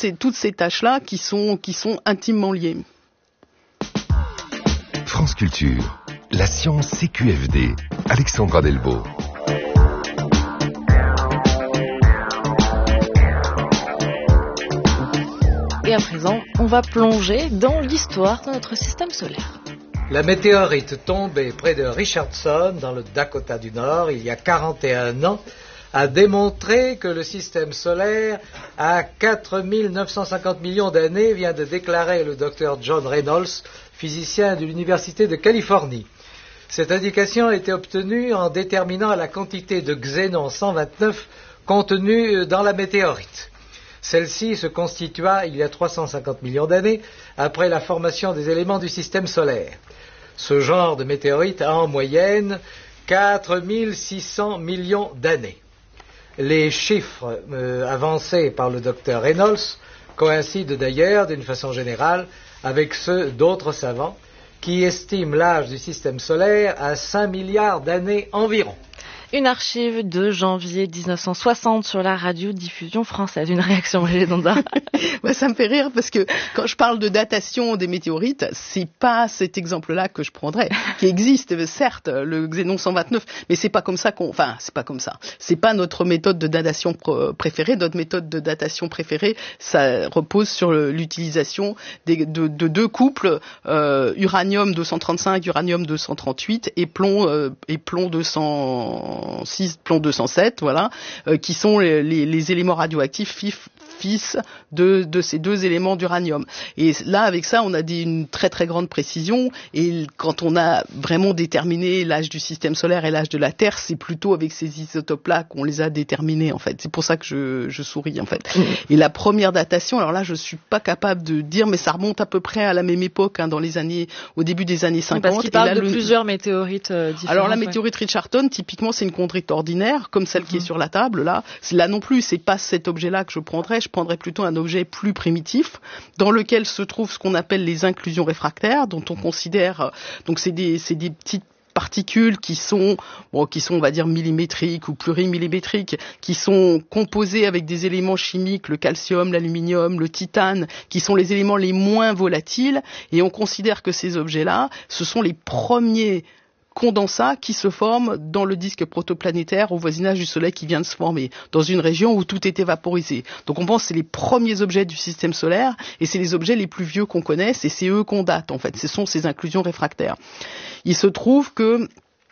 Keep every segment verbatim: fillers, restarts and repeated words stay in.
ces, toutes ces tâches-là qui sont, qui sont intimement liées. France Culture, la science C Q F D, Alexandra Delvaux. Et à présent, on va plonger dans l'histoire de notre système solaire. La météorite tombée près de Richardson, dans le Dakota du Nord, il y a quarante et un ans, a démontré que le système solaire, à quatre mille neuf cent cinquante millions d'années, vient de déclarer le docteur John Reynolds, physicien de l'Université de Californie. Cette indication a été obtenue en déterminant la quantité de xénon cent vingt-neuf contenue dans la météorite. Celle-ci se constitua il y a trois cent cinquante millions d'années après la formation des éléments du système solaire. Ce genre de météorite a en moyenne quatre mille six cents millions d'années. Les chiffres euh, avancés par le docteur Reynolds coïncident d'ailleurs d'une façon générale avec ceux d'autres savants qui estiment l'âge du système solaire à cinq milliards d'années environ. Une archive de janvier dix-neuf cent soixante sur la radiodiffusion française. Une réaction, Brigitte Donza. Ouais, ça me fait rire parce que quand je parle de datation des météorites, c'est pas cet exemple-là que je prendrais, qui existe, certes, le xénon cent vingt-neuf, mais c'est pas comme ça qu'on, enfin, c'est pas comme ça. C'est pas notre méthode de datation pr- préférée. Notre méthode de datation préférée, ça repose sur le, l'utilisation des, de, de deux couples, euh, uranium deux cent trente-cinq, uranium deux cent trente-huit et plomb, euh, et plomb deux cents six, plomb deux cent sept, voilà, euh, qui sont les, les, les éléments radioactifs fif, fils de, de ces deux éléments d'uranium. Et là, avec ça, on a des, une très très grande précision. Et quand on a vraiment déterminé l'âge du système solaire et l'âge de la Terre, c'est plutôt avec ces isotopes-là qu'on les a déterminés, en fait. C'est pour ça que je, je souris, en fait. Mmh. Et la première datation, alors là, je suis pas capable de dire, mais ça remonte à peu près à la même époque, hein, dans les années, au début des années cinquante. Parce qu'il parle et là, de le... plusieurs météorites euh, différentes. Alors la météorite ouais. Richardson, typiquement, c'est une chondrite ordinaire, comme celle mmh. qui est sur la table, là. Là non plus, c'est pas cet objet-là que je prendrais. Je prendrais plutôt un objet plus primitif, dans lequel se trouvent ce qu'on appelle les inclusions réfractaires, dont on considère, donc c'est des, c'est des petites particules qui sont, bon, qui sont, on va dire, millimétriques ou plurimillimétriques, qui sont composées avec des éléments chimiques, le calcium, l'aluminium, le titane, qui sont les éléments les moins volatiles, et on considère que ces objets-là, ce sont les premiers condensats qui se forment dans le disque protoplanétaire au voisinage du Soleil qui vient de se former, dans une région où tout était vaporisé. Donc on pense que c'est les premiers objets du système solaire et c'est les objets les plus vieux qu'on connaisse et c'est eux qu'on date en fait. Ce sont ces inclusions réfractaires. Il se trouve que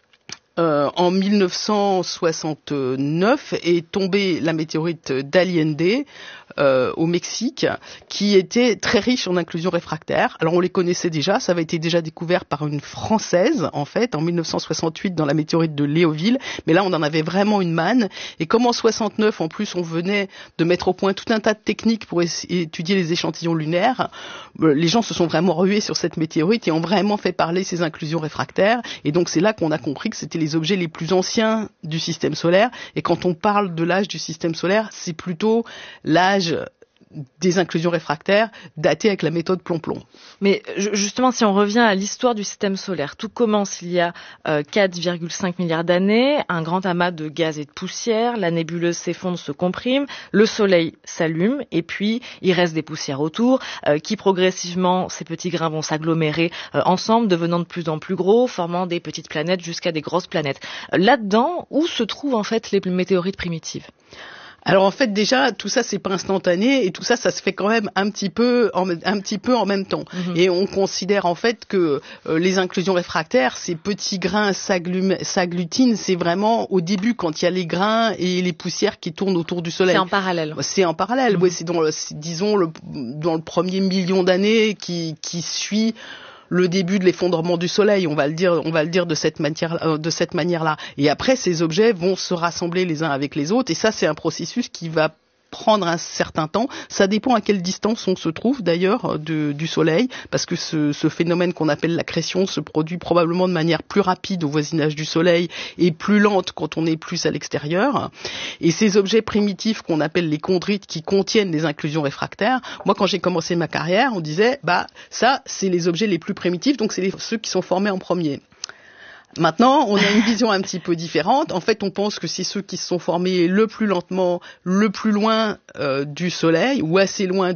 Euh, en mille neuf cent soixante-neuf est tombée la météorite d'Allende euh, au Mexique, qui était très riche en inclusions réfractaires. Alors on les connaissait déjà, ça avait été déjà découvert par une Française en fait en mille neuf cent soixante-huit dans la météorite de Léoville, mais là on en avait vraiment une manne. Et comme en soixante-neuf en plus on venait de mettre au point tout un tas de techniques pour étudier les échantillons lunaires, euh, les gens se sont vraiment rués sur cette météorite et ont vraiment fait parler ces inclusions réfractaires. Et donc c'est là qu'on a compris que c'était les objets les plus anciens du système solaire. Et quand on parle de l'âge du système solaire, c'est plutôt l'âge des inclusions réfractaires datées avec la méthode plomb-plomb. Mais justement, si on revient à l'histoire du système solaire, tout commence il y a euh, quatre virgule cinq milliards d'années, un grand amas de gaz et de poussière, la nébuleuse s'effondre, se comprime, le soleil s'allume, et puis il reste des poussières autour, euh, qui progressivement, ces petits grains vont s'agglomérer euh, ensemble, devenant de plus en plus gros, formant des petites planètes jusqu'à des grosses planètes. Là-dedans, où se trouvent en fait les météorites primitives ? Alors en fait déjà tout ça c'est pas instantané et tout ça ça se fait quand même un petit peu en, un petit peu en même temps. Mmh. Et on considère en fait que euh, les inclusions réfractaires, ces petits grains s'agglutinent, c'est vraiment au début quand il y a les grains et les poussières qui tournent autour du soleil. C'est en parallèle. C'est en parallèle. Mmh. Ouais, c'est dans le, c'est, disons le, dans le premier million d'années qui qui suit le début de l'effondrement du soleil, on va le dire, on va le dire de cette manière, de cette manière-là. Et après, ces objets vont se rassembler les uns avec les autres, et ça, c'est un processus qui va prendre un certain temps. Ça dépend à quelle distance on se trouve d'ailleurs de, du soleil, parce que ce, ce phénomène qu'on appelle l'accrétion se produit probablement de manière plus rapide au voisinage du soleil et plus lente quand on est plus à l'extérieur. Et ces objets primitifs qu'on appelle les chondrites qui contiennent des inclusions réfractaires, moi quand j'ai commencé ma carrière, on disait bah ça c'est les objets les plus primitifs, donc c'est les, ceux qui sont formés en premier. Maintenant, on a une vision un petit peu différente. En fait, on pense que c'est ceux qui se sont formés le plus lentement, le plus loin euh, du Soleil, ou assez loin